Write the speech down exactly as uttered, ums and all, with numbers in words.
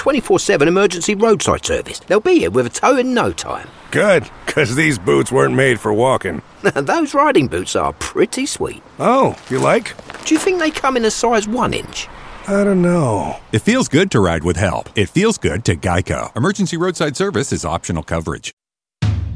twenty-four seven emergency roadside service. They'll be here with a tow in no time. Good, because these boots weren't made for walking. Those riding boots are pretty sweet. Oh, you like? Do you think they come in a size one inch? I don't know. It feels good to ride with help. It feels good to Geico. Emergency roadside service is optional coverage.